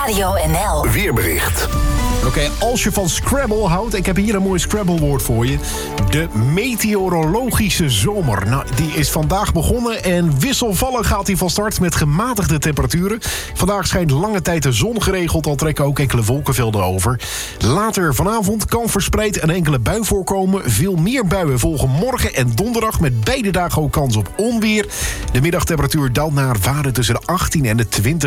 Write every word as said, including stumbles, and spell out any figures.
Radio N L. Weerbericht. Oké, okay, als je van Scrabble houdt, ik heb hier een mooi Scrabble-woord voor je. De meteorologische zomer. Nou, die is vandaag begonnen en wisselvallig gaat hij van start met gematigde temperaturen. Vandaag schijnt lange tijd de zon geregeld, al trekken ook enkele wolkenvelden over. Later vanavond kan verspreid een enkele bui voorkomen. Veel meer buien volgen morgen en donderdag met beide dagen ook kans op onweer. De middagtemperatuur daalt naar waarden tussen de achttien en de twintig.